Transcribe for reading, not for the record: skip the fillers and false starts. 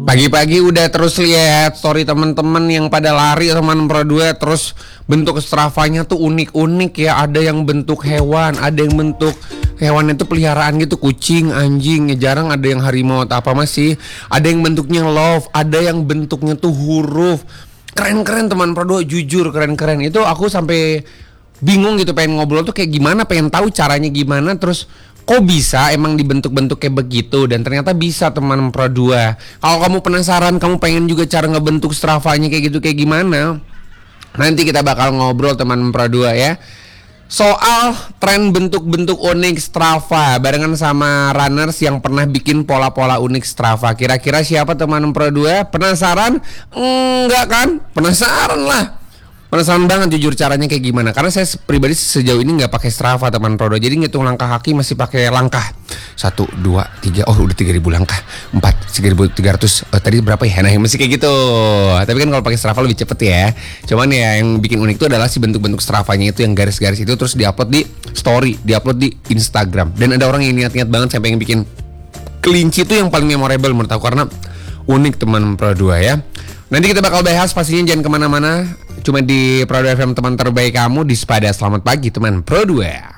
Pagi-pagi udah terus lihat story teman-teman yang pada lari teman Pro 2, terus bentuk Strava-nya tuh unik-unik ya. Ada yang bentuk hewan, ada yang bentuk hewannya tuh peliharaan gitu, kucing, anjing, ya jarang ada yang harimau atau apa masih. Ada yang bentuknya love, ada yang bentuknya tuh huruf. Keren-keren teman Pro 2, jujur keren-keren. Itu aku sampai bingung gitu, pengen ngobrol tuh kayak gimana, pengen tahu caranya gimana, terus kok bisa emang dibentuk-bentuk kayak begitu. Dan ternyata bisa teman Pro 2. Kalau kamu penasaran, kamu pengen juga cara ngebentuk Strava-nya kayak gitu kayak gimana, nanti kita bakal ngobrol teman Pro 2 ya, soal tren bentuk-bentuk unik Strava barengan sama runners yang pernah bikin pola-pola unik Strava. Kira-kira siapa teman Pro 2? Penasaran? Enggak kan? Penasaran lah. Penasaran banget jujur caranya kayak gimana. Karena saya pribadi sejauh ini nggak pakai Strava teman Pro 2. Jadi ngitung langkah kaki masih pakai langkah 1, 2, 3. Oh udah 3.000 langkah. 4, 3.300. Tadi berapa ya? Nah masih kayak gitu. Tapi kan kalau pakai Strava lebih cepet ya. Cuman ya yang bikin unik itu adalah si bentuk-bentuk Stravanya itu, yang garis-garis itu terus diupload di story, diupload di Instagram. Dan ada orang yang niat-niat banget sampai yang bikin kelinci itu yang paling memorable menurut aku, karena unik teman Pro 2 ya. Nanti kita bakal bahas, pastinya jangan kemana-mana. Cuma di Pro 2 FM, teman terbaik kamu di Sepada. Selamat pagi teman Pro 2.